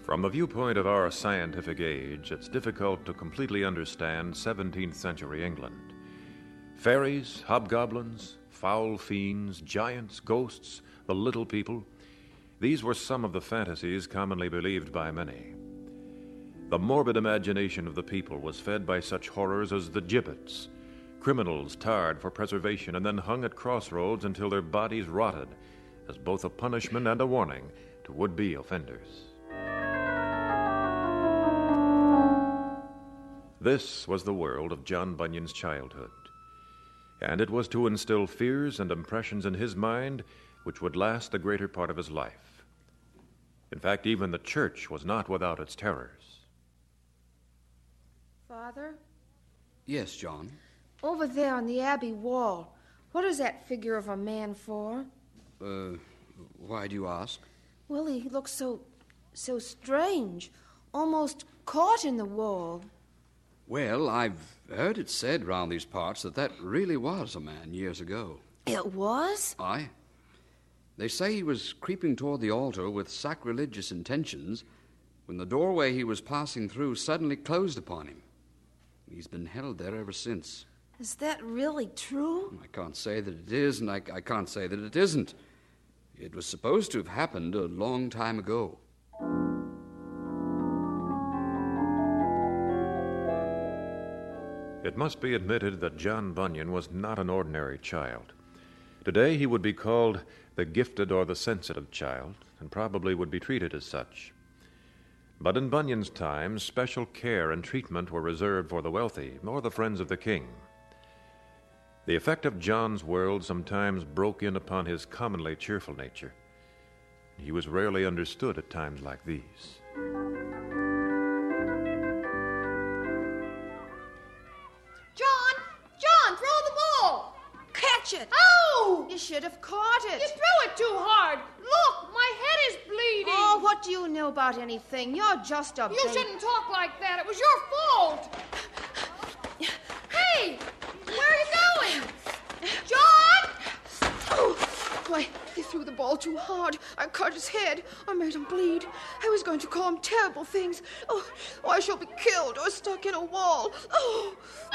From the viewpoint of our scientific age, it's difficult to completely understand 17th century England. Fairies, hobgoblins, foul fiends, giants, ghosts, the little people, these were some of the fantasies commonly believed by many. The morbid imagination of the people was fed by such horrors as the gibbets, criminals tarred for preservation and then hung at crossroads until their bodies rotted as both a punishment and a warning to would-be offenders. This was the world of John Bunyan's childhood, and it was to instill fears and impressions in his mind which would last the greater part of his life. In fact, even the church was not without its terrors. Father? Yes, John? Over there on the Abbey wall, what is that figure of a man for? Why do you ask? Well, he looks so strange, almost caught in the wall. Well, I've heard it said round these parts that really was a man years ago. It was? Aye. They say he was creeping toward the altar with sacrilegious intentions when the doorway he was passing through suddenly closed upon him. He's been held there ever since. Is that really true? I can't say that it is, and I can't say that it isn't. It was supposed to have happened a long time ago. It must be admitted that John Bunyan was not an ordinary child. Today he would be called the gifted or the sensitive child, and probably would be treated as such. But in Bunyan's time, special care and treatment were reserved for the wealthy or the friends of the king. The effect of John's world sometimes broke in upon his commonly cheerful nature. He was rarely understood at times like these. John, throw the ball! Catch it! Oh! You should have caught it. You threw it too hard. Look, my head is bleeding. Oh, what do you know about anything? You're just a You shouldn't talk like that. It was your fault. Hey, where are you going? John! Oh, why, he threw the ball too hard. I cut his head. I made him bleed. I was going to call him terrible things. Oh, I shall be killed or stuck in a wall. Oh.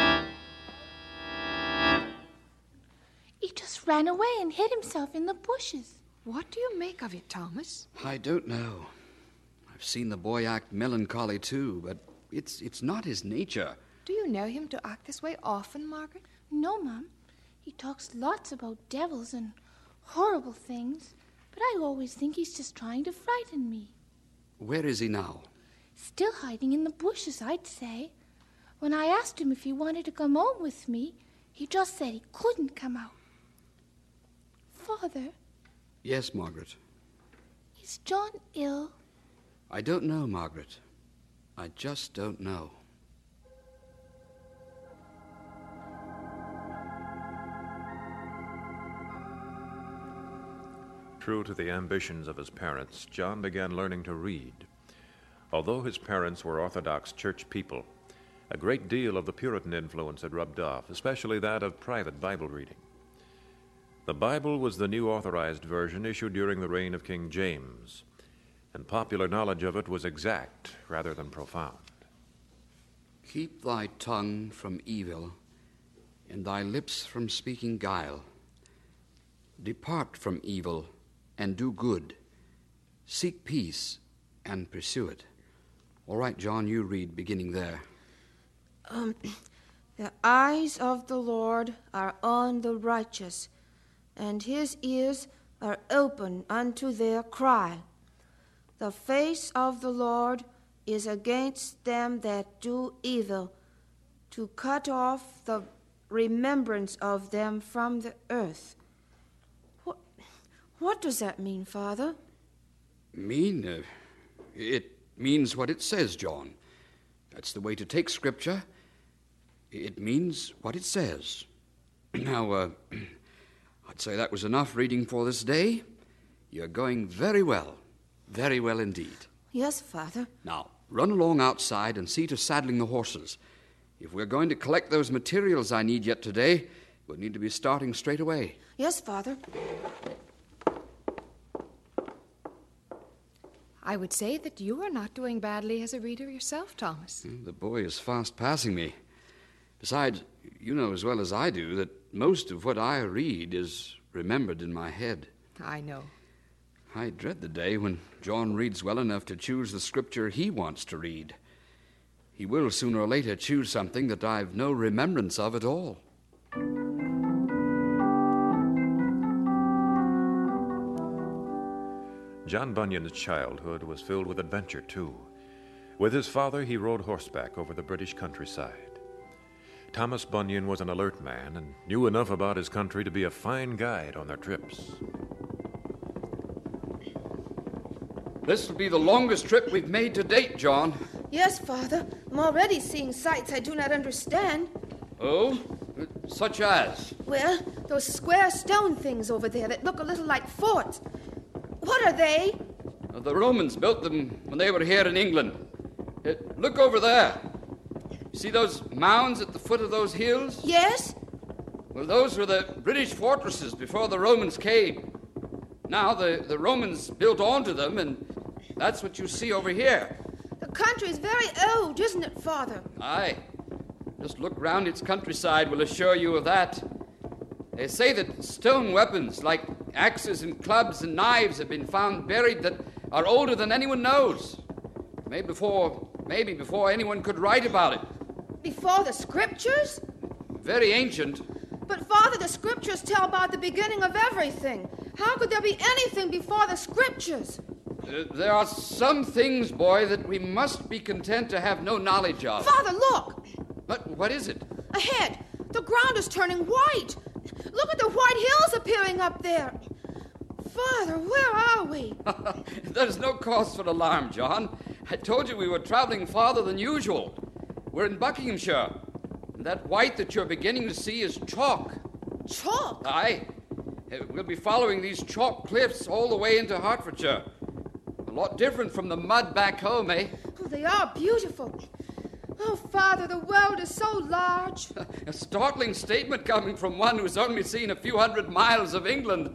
He just ran away and hid himself in the bushes. What do you make of it, Thomas? I don't know. I've seen the boy act melancholy, too, but it's not his nature. Do you know him to act this way often, Margaret? No, Mum. He talks lots about devils and horrible things, but I always think he's just trying to frighten me. Where is he now? Still hiding in the bushes, I'd say. When I asked him if he wanted to come home with me, he just said he couldn't come out. Father? Yes, Margaret. Is John ill? I don't know, Margaret. I just don't know. True to the ambitions of his parents, John began learning to read. Although his parents were Orthodox church people, a great deal of the Puritan influence had rubbed off, especially that of private Bible reading. The Bible was the new authorized version issued during the reign of King James, and popular knowledge of it was exact rather than profound. Keep thy tongue from evil, and thy lips from speaking guile. Depart from evil, and do good. Seek peace, and pursue it. All right, John, you read beginning there. The eyes of the Lord are on the righteous, and his ears are open unto their cry. The face of the Lord is against them that do evil, to cut off the remembrance of them from the earth. What does that mean, Father? It means what it says, John. That's the way to take Scripture. It means what it says. Now, I'd say that was enough reading for this day. You're going very well indeed. Yes, Father. Now, run along outside and see to saddling the horses. If we're going to collect those materials I need yet today, we'll need to be starting straight away. Yes, Father. I would say that you are not doing badly as a reader yourself, Thomas. The boy is fast passing me. Besides, you know as well as I do that most of what I read is remembered in my head. I know. I dread the day when John reads well enough to choose the scripture he wants to read. He will sooner or later choose something that I've no remembrance of at all. John Bunyan's childhood was filled with adventure, too. With his father, he rode horseback over the British countryside. Thomas Bunyan was an alert man and knew enough about his country to be a fine guide on their trips. This will be the longest trip we've made to date, John. Yes, Father. I'm already seeing sights I do not understand. Oh? Such as? Well, those square stone things over there that look a little like forts. What are they? The Romans built them when they were here in England. Look over there. See those mounds at the foot of those hills? Yes? Well, those were the British fortresses before the Romans came. Now the Romans built onto them, and that's what you see over here. The country's very old, isn't it, Father? Aye. Just look round its countryside will assure you of that. They say that stone weapons like axes and clubs and knives have been found buried that are older than anyone knows. Maybe before anyone could write about it. Before the scriptures? Very ancient. But, Father, the scriptures tell about the beginning of everything. How could there be anything before the scriptures? There are some things, boy, that we must be content to have no knowledge of. Father, look! But what is it? Ahead, the ground is turning white. Look at the white hills appearing up there. Father, where are we? There's no cause for alarm, John. I told you we were traveling farther than usual. We're in Buckinghamshire. And that white that you're beginning to see is chalk. Chalk? Aye. We'll be following these chalk cliffs all the way into Hertfordshire. A lot different from the mud back home, eh? Oh, they are beautiful. Oh, Father, the world is so large. A startling statement coming from one who's only seen a few hundred miles of England.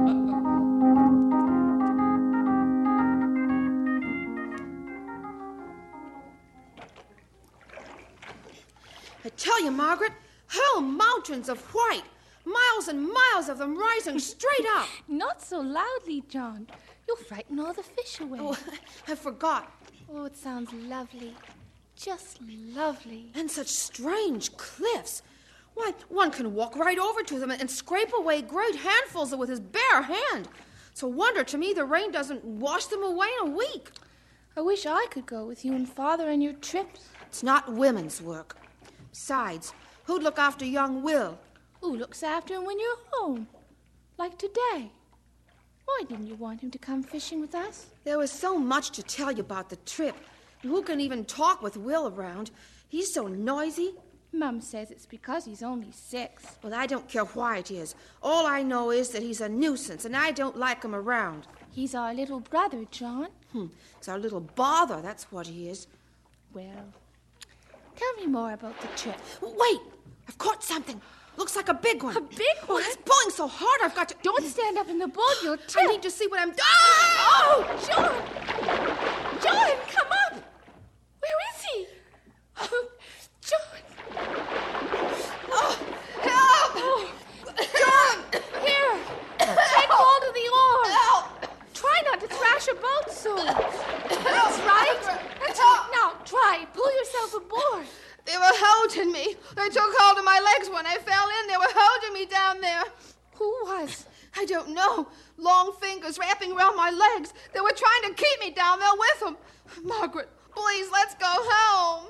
I tell you, Margaret, whole mountains of white. Miles and miles of them rising straight up. Not so loudly, John. You'll frighten all the fish away. Oh, I forgot. Oh, it sounds lovely. Just lovely. And such strange cliffs. Why, one can walk right over to them and scrape away great handfuls with his bare hand. It's a wonder to me the rain doesn't wash them away in a week. I wish I could go with you and Father on your trips. It's not women's work. Besides, who'd look after young Will? Who looks after him when you're home? Like today. Why didn't you want him to come fishing with us? There was so much to tell you about the trip. Who can even talk with Will around? He's so noisy. Mum says it's because he's only 6. Well, I don't care why it is. All I know is that he's a nuisance, and I don't like him around. He's our little brother, John. It's our little bother, that's what he is. Well, tell me more about the trip. Wait! I've caught something. Looks like a big one. A big one? It's pulling so hard I've got to... Don't stand up in the boat, you'll tip. I need to see what I'm doing. Oh! John! John, come up! Where is he? Oh, John! Oh, help! Oh, John! Here! Take hold of the oar! Help! Try not to thrash a boat so. That's Help! right. That's right. Now, try. Pull yourself aboard. They were holding me. They took hold of my legs when I fell in. They were holding me down there. Who was? I don't know. Long fingers wrapping around my legs. They were trying to keep me down there with them. Margaret, please, let's go home.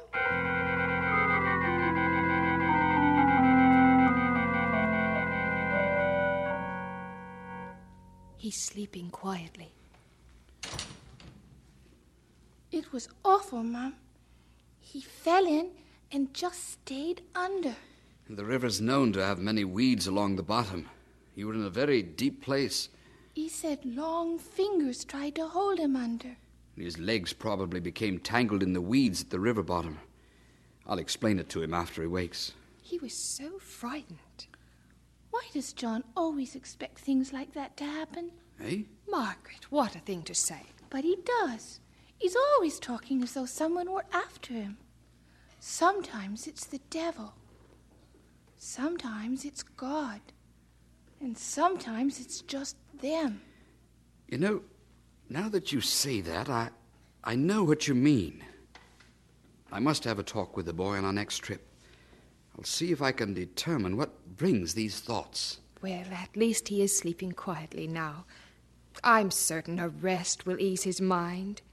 He's sleeping quietly. It was awful, Mum. He fell in and just stayed under. The river's known to have many weeds along the bottom. You were in a very deep place. He said long fingers tried to hold him under. His legs probably became tangled in the weeds at the river bottom. I'll explain it to him after he wakes. He was so frightened. Why does John always expect things like that to happen? Eh? Margaret, what a thing to say. But he does. He's always talking as though someone were after him. Sometimes it's the devil. Sometimes it's God. And sometimes it's just them. You know, now that you say that, I know what you mean. I must have a talk with the boy on our next trip. I'll see if I can determine what brings these thoughts. Well, at least he is sleeping quietly now. I'm certain a rest will ease his mind.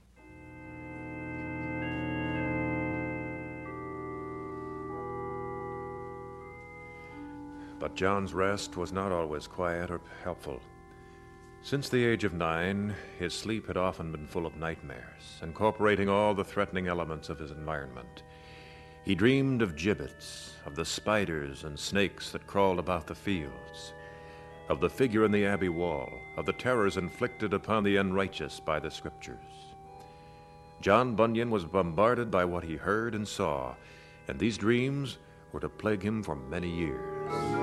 But John's rest was not always quiet or helpful. Since the age of 9, his sleep had often been full of nightmares, incorporating all the threatening elements of his environment. He dreamed of gibbets, of the spiders and snakes that crawled about the fields, of the figure in the abbey wall, of the terrors inflicted upon the unrighteous by the Scriptures. John Bunyan was bombarded by what he heard and saw, and these dreams were to plague him for many years.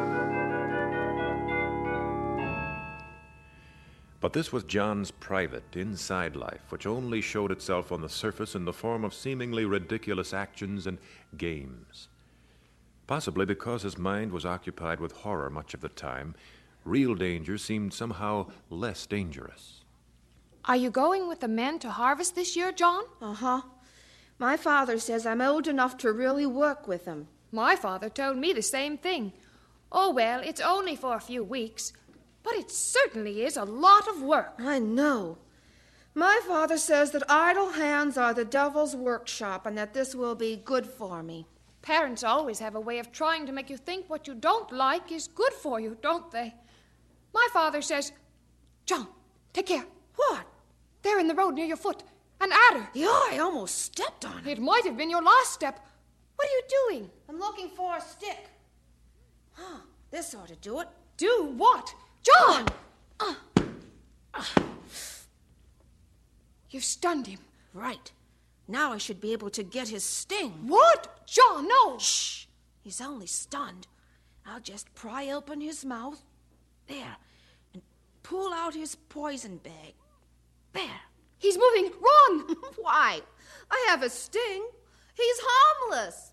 But this was John's private, inside life, which only showed itself on the surface in the form of seemingly ridiculous actions and games. Possibly because his mind was occupied with horror much of the time, real danger seemed somehow less dangerous. Are you going with the men to harvest this year, John? Uh-huh. My father says I'm old enough to really work with him. My father told me the same thing. Oh, well, it's only for a few weeks. But it certainly is a lot of work. I know. My father says that idle hands are the devil's workshop and that this will be good for me. Parents always have a way of trying to make you think what you don't like is good for you, don't they? My father says, John, take care. What? There in the road near your foot. An adder. Yeah, I almost stepped on it. It might have been your last step. What are you doing? I'm looking for a stick. Huh, this ought to do it. Do what? John! You've stunned him. Right. Now I should be able to get his sting. What? John, no! Shh! He's only stunned. I'll just pry open his mouth. There. And pull out his poison bag. There. He's moving. Run! Why? I have a sting. He's harmless.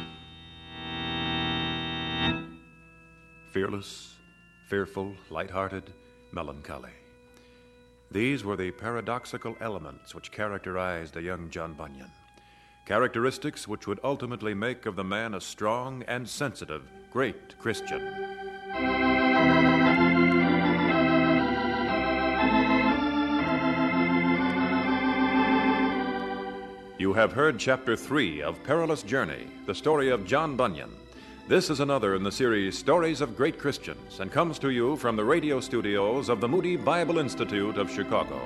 Fearless, fearful, light-hearted, melancholy. These were the paradoxical elements which characterized a young John Bunyan. Characteristics which would ultimately make of the man a strong and sensitive, great Christian. You have heard Chapter 3 of Perilous Journey, the story of John Bunyan. This is another in the series Stories of Great Christians and comes to you from the radio studios of the Moody Bible Institute of Chicago.